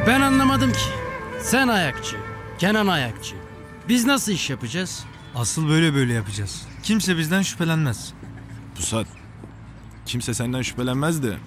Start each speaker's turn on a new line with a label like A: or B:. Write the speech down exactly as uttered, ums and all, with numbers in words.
A: Ben anlamadım ki. Sen ayakçı, Kenan ayakçı. Biz nasıl iş yapacağız?
B: Asıl böyle böyle yapacağız. Kimse bizden şüphelenmez.
C: Pusat, kimse senden şüphelenmez de